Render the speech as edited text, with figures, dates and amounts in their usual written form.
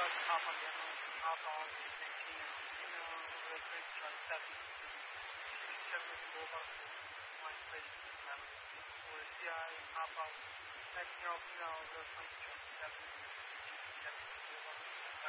hop on the ambulance and hop off, 19 and real quick, try to step in. Check with the bullbox, line place, or CI, hop off. 19-year-old female, real quick, try to step in. Check with the bullbox.